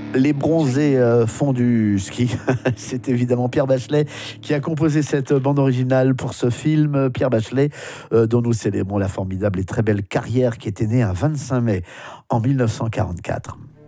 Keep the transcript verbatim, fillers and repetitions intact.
Les bronzés euh, font du ski. C'est évidemment Pierre Bachelet qui a composé cette bande originale pour ce film. Pierre Bachelet, euh, dont nous célébrons la formidable et très belle carrière, qui était née un vingt-cinq mai en mille neuf cent quarante-quatre.